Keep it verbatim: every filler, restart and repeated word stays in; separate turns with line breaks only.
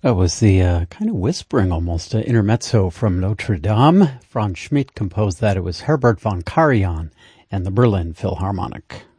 That was the uh, kind of whispering almost uh, intermezzo from Notre Dame. Franz Schmidt composed that. It was Herbert von Karajan and the Berlin Philharmonic.